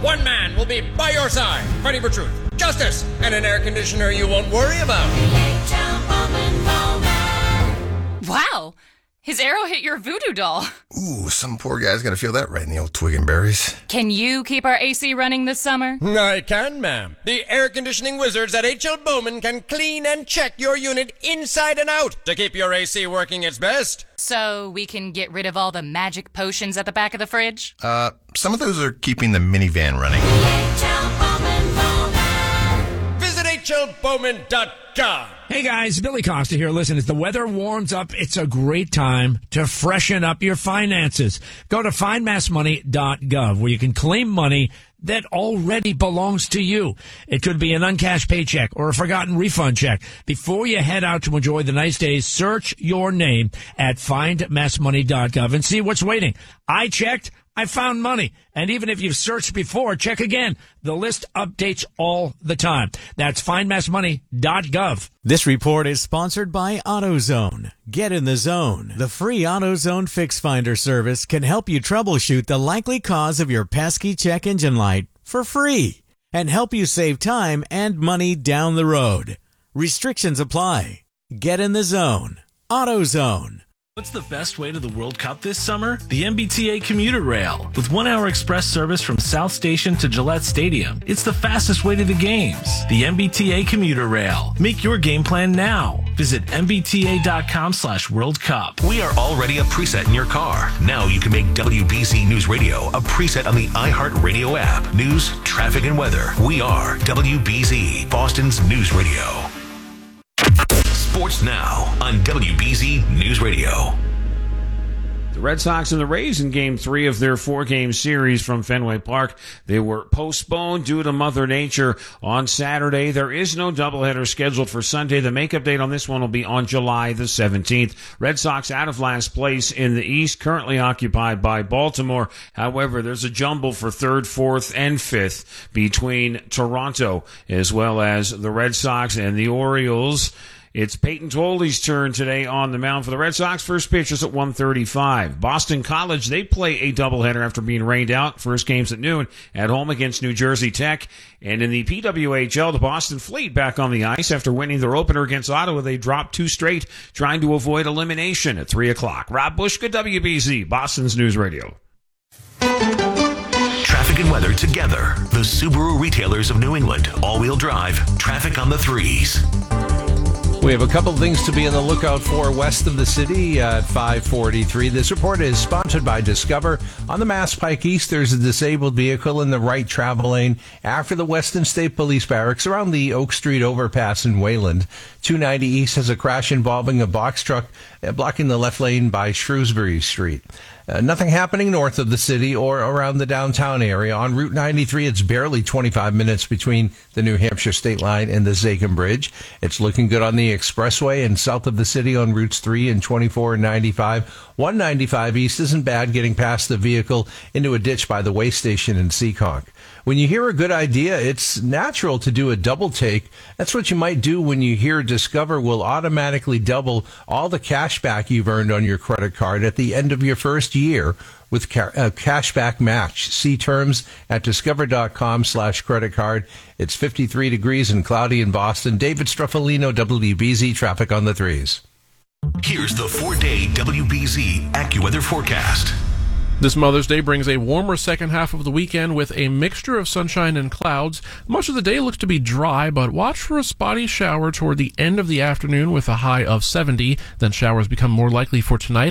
one man will be by your side, fighting for truth, justice, and an air conditioner you won't worry about. Wow! His arrow hit your voodoo doll. Ooh, some poor guy's gonna feel that right in the old twig and berries. Can you keep our AC running this summer? I can, ma'am. The air conditioning wizards at H.L. Bowman can clean and check your unit inside and out to keep your AC working its best. So we can get rid of all the magic potions at the back of the fridge? Some of those are keeping the minivan running. Visit hlbowman.com. Hey guys, Billy Costa here. Listen, as the weather warms up, it's a great time to freshen up your finances. Go to findmassmoney.gov where you can claim money that already belongs to you. It could be an uncashed paycheck or a forgotten refund check. Before you head out to enjoy the nice days, search your name at findmassmoney.gov and see what's waiting. I checked. I found money. And even if you've searched before, check again. The list updates all the time. That's findmassmoney.gov. This report is sponsored by AutoZone. Get in the zone. The free AutoZone Fix Finder service can help you troubleshoot the likely cause of your pesky check engine light for free and help you save time and money down the road. Restrictions apply. Get in the zone. AutoZone. What's the best way to the World Cup this summer? The MBTA commuter rail. With 1 hour express service from South Station to Gillette Stadium, it's the fastest way to the games. The MBTA commuter rail. Make your game plan now. Visit mbta.com/World Cup. We are already a preset in your car. Now you can make WBZ News Radio a preset on the iHeartRadio app. News, traffic, and weather. We are WBZ, Boston's news radio. Sports now on WBZ News Radio. The Red Sox and the Rays in Game 3 of their 4-game series from Fenway Park. They were postponed due to Mother Nature on Saturday. There is no doubleheader scheduled for Sunday. The makeup date on this one will be on July the 17th. Red Sox out of last place in the East, currently occupied by Baltimore. However, there's a jumble for 3rd, 4th, and 5th between Toronto as well as the Red Sox and the Orioles. It's Peyton Toley's turn today on the mound for the Red Sox. First pitch is at 1:35. Boston College, they play a doubleheader after being rained out. First game's at noon at home against New Jersey Tech. And in the PWHL, the Boston Fleet back on the ice after winning their opener against Ottawa. They dropped 2 straight, trying to avoid elimination at 3 o'clock. Rob Bushka, WBZ, Boston's News Radio. Traffic and weather together. The Subaru retailers of New England. All-wheel drive. Traffic on the 3s. We have a couple things to be on the lookout for west of the city at 543. This report is sponsored by Discover. On the Mass Pike East, there's a disabled vehicle in the right travel lane after the Weston State Police Barracks around the Oak Street overpass in Wayland. 290 East has a crash involving a box truck blocking the left lane by Shrewsbury Street. Nothing happening north of the city or around the downtown area. On Route 93, it's barely 25 minutes between the New Hampshire state line and the Zakim Bridge. It's looking good on the expressway and south of the city on routes 3 and 24 and 95. 195 East isn't bad, getting past the vehicle into a ditch by the way station in Seekonk. When you hear a good idea, it's natural to do a double take. That's what you might do when you hear Discover will automatically double all the cash back you've earned on your credit card at the end of your first year with a cashback match. See terms at discover.com/credit card. It's 53 degrees and cloudy in Boston. David Struffolino, WBZ, traffic on the 3s. Here's the 4-day WBZ AccuWeather forecast. This Mother's Day brings a warmer second half of the weekend with a mixture of sunshine and clouds. Much of the day looks to be dry, but watch for a spotty shower toward the end of the afternoon with a high of 70. Then showers become more likely for tonight.